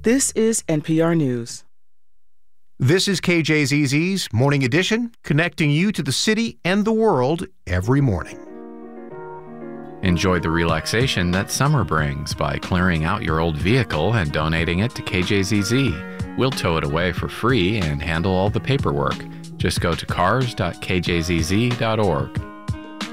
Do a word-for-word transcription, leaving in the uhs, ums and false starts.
This is N P R News. This is K J Z Z's Morning Edition, connecting you to the city and the world every morning. Enjoy the relaxation that summer brings by clearing out your old vehicle and donating it to K J Z Z. We'll tow it away for free and handle all the paperwork. Just go to cars dot k j z z dot org.